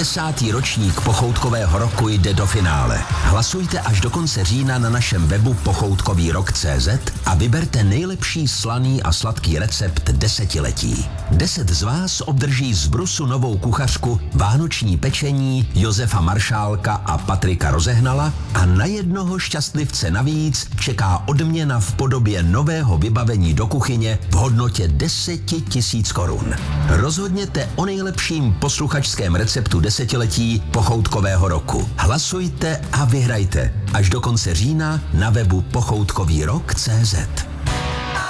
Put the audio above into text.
10. ročník Pochoutkového roku jde do finále. Hlasujte až do konce října na našem webu pochoutkovýrok.cz a vyberte nejlepší slaný a sladký recept desetiletí. 10 z vás obdrží z Brusu novou kuchařku, vánoční pečení Josefa Maršálka a Patrika Rozehnala a na jednoho šťastlivce navíc čeká odměna v podobě nového vybavení do kuchyně v hodnotě 10 000 korun. Rozhodněte o nejlepším posluchačském receptu desetiletí Pochoutkového roku. Hlasujte a vyhrajte až do konce října na webu pochoutkovýrok.cz.